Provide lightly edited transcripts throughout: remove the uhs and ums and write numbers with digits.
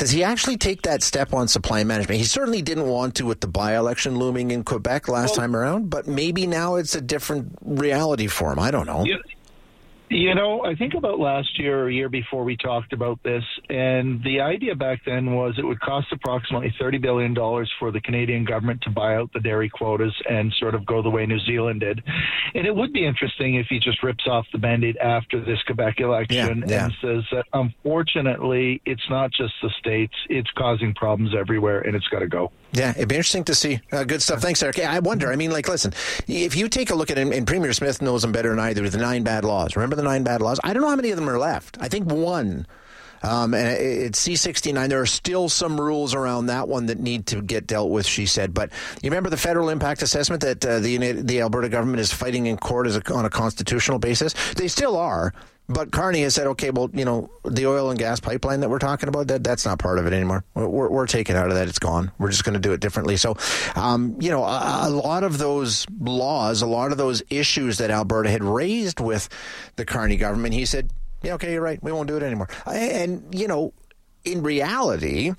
Does he actually take that step on supply management? He certainly didn't want to with the by-election looming in Quebec last time around, but maybe now it's a different reality for him. I don't know. I think about last year or a year before we talked about this, and the idea back then was it would cost approximately $30 billion for the Canadian government to buy out the dairy quotas and sort of go the way New Zealand did. And it would be interesting if he just rips off the Band-Aid after this Quebec election and says that, unfortunately, it's not just the states, it's causing problems everywhere, and it's got to go. Yeah, it'd be interesting to see. Good stuff. Thanks, Eric. I wonder, listen, if you take a look at it, and Premier Smith knows them better than I do, the 9 bad laws. Remember the 9 bad laws? I don't know how many of them are left. I think one. And it's C-69. There are still some rules around that one that need to get dealt with, she said. But you remember the federal impact assessment that the Alberta government is fighting in court on a constitutional basis? They still are. But Carney has said, okay, well, the oil and gas pipeline that we're talking about, that's not part of it anymore. We're taking it out of that. It's gone. We're just going to do it differently. So, a lot of those laws, a lot of those issues that Alberta had raised with the Carney government, he said, yeah, okay, you're right. We won't do it anymore. And, in reality,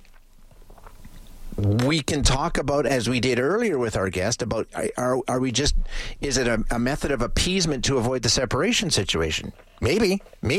we can talk about, as we did earlier with our guest, about are we just, is it a method of appeasement to avoid the separation situation? Maybe,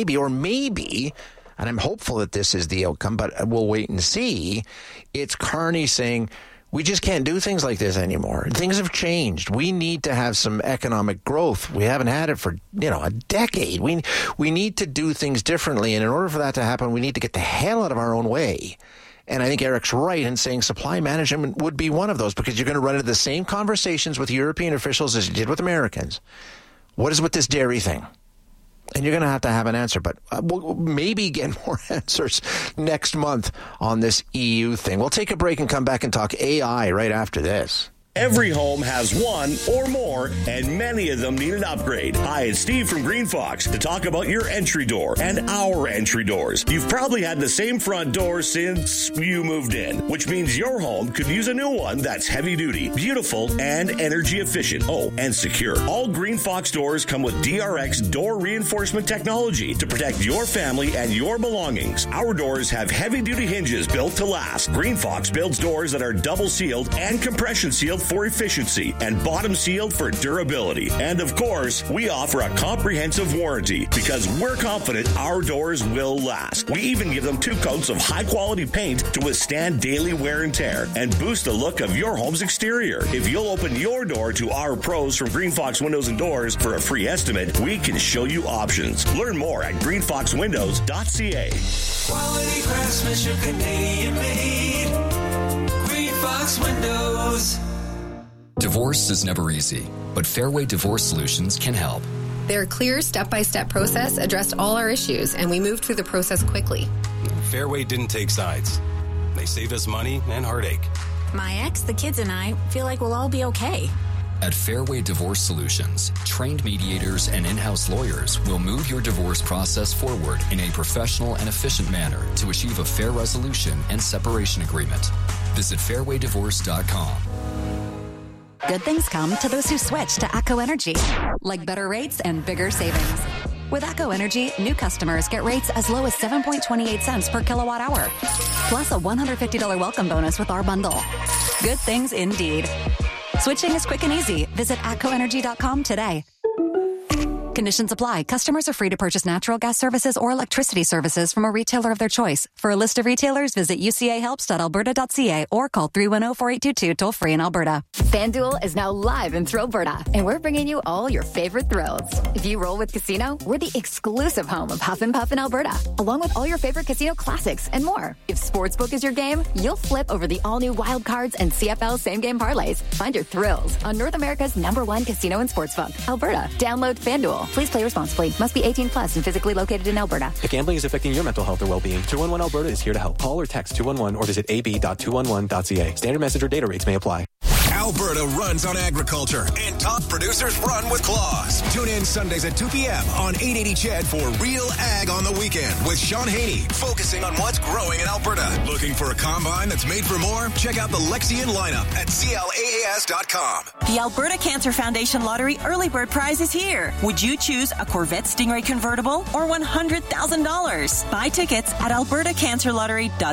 and I'm hopeful that this is the outcome, but we'll wait and see. It's Carney saying, we just can't do things like this anymore. Things have changed. We need to have some economic growth. We haven't had it for, a decade. We need to do things differently, and in order for that to happen, we need to get the hell out of our own way. And I think Eric's right in saying supply management would be one of those, because you're going to run into the same conversations with European officials as you did with Americans. What is with this dairy thing? And you're going to have an answer, but we'll maybe get more answers next month on this EU thing. We'll take a break and come back and talk AI right after this. Every home has one or more, and many of them need an upgrade. Hi, it's Steve from Green Fox to talk about your entry door and our entry doors. You've probably had the same front door since you moved in, which means your home could use a new one that's heavy duty, beautiful, and energy efficient. Oh, and secure. All Green Fox doors come with DRX door reinforcement technology to protect your family and your belongings. Our doors have heavy duty hinges built to last. Green Fox builds doors that are double sealed and compression sealed for efficiency and bottom sealed for durability. And of course, we offer a comprehensive warranty because we're confident our doors will last. We even give them 2 coats of high quality paint to withstand daily wear and tear and boost the look of your home's exterior. If you'll open your door to our pros from Green Fox Windows and Doors for a free estimate, we can show you options. Learn more at greenfoxwindows.ca. Quality craftsmanship, Canadian made. Green Fox Windows. Divorce is never easy, but Fairway Divorce Solutions can help. Their clear step-by-step process addressed all our issues, and we moved through the process quickly. Fairway didn't take sides. They saved us money and heartache. My ex, the kids, and I feel like we'll all be okay. At Fairway Divorce Solutions, trained mediators and in-house lawyers will move your divorce process forward in a professional and efficient manner to achieve a fair resolution and separation agreement. Visit fairwaydivorce.com. Good things come to those who switch to ACO Energy, like better rates and bigger savings. With ACO Energy, new customers get rates as low as 7.28 cents per kilowatt hour, plus a $150 welcome bonus with our bundle. Good things indeed. Switching is quick and easy. Visit ACOenergy.com today. Conditions apply. Customers are free to purchase natural gas services or electricity services from a retailer of their choice. For a list of retailers, visit ucahelps.alberta.ca or call 310-4822 toll-free in Alberta. FanDuel is now live in Thrillberta, and we're bringing you all your favorite thrills. If you roll with Casino, we're the exclusive home of Huff and Puff in Alberta, along with all your favorite casino classics and more. If Sportsbook is your game, you'll flip over the all-new Wild Cards and CFL same-game parlays. Find your thrills on North America's #1 casino and sportsbook, Alberta. Download FanDuel. Please play responsibly. Must be 18 plus and physically located in Alberta. If gambling is affecting your mental health or well-being, 211 Alberta is here to help. Call or text 211 or visit ab.211.ca. Standard message or data rates may apply. Alberta runs on agriculture, and top producers run with claws. Tune in Sundays at 2 p.m. on 880 CHED for Real Ag on the Weekend with Sean Haney, focusing on what's growing in Alberta. Looking for a combine that's made for more? Check out the Lexion lineup at CLAAS.com. The Alberta Cancer Foundation Lottery Early Bird Prize is here. Would you choose a Corvette Stingray convertible or $100,000? Buy tickets at albertacancerlottery.ca.